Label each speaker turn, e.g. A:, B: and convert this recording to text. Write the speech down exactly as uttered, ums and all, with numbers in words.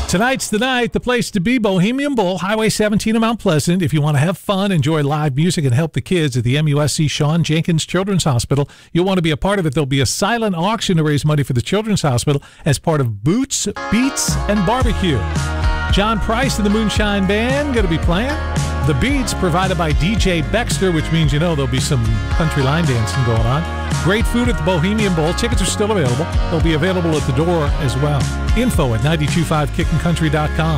A: Tonight's the night, the place to be, Bohemian Bowl, Highway seventeen in Mount Pleasant. If you want to have fun, enjoy live music, and help the kids at the M U S C Shawn Jenkins Children's Hospital, you'll want to be a part of it. There'll be a silent auction to raise money for the Children's Hospital as part of Boots, Beats, and Barbecue. John Price and the Moonshine Band going to be playing. The Beats provided by D J Baxter, which means, you know, there'll be some country line dancing going on. Great food at the Bohemian Bowl. Tickets are still available. They'll be available at the door as well. Info at nine two five kickin country dot com.